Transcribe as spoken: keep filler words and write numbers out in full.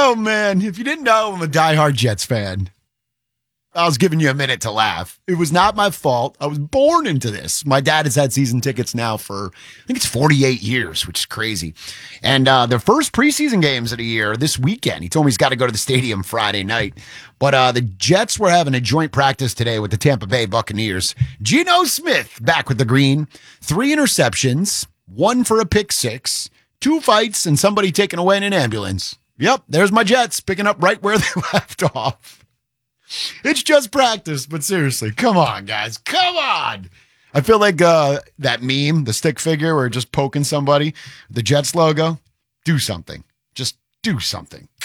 Oh, man. If you didn't know, I'm a diehard Jets fan. I was giving you a minute to laugh. It was not my fault. I was born into this. My dad has had season tickets now for, I think it's forty-eight years, which is crazy. And uh, their first preseason games of the year this weekend. He told me he's got to go to the stadium Friday night. But uh, the Jets were having a joint practice today with the Tampa Bay Buccaneers. Geno Smith back with the green. Three interceptions, one for a pick six, two fights, and somebody taken away in an ambulance. Yep, there's my Jets picking up right where they left off. It's just practice, but seriously, come on, guys. Come on. I feel like uh, that meme, the stick figure where just poking somebody, the Jets logo, do something. Just do something.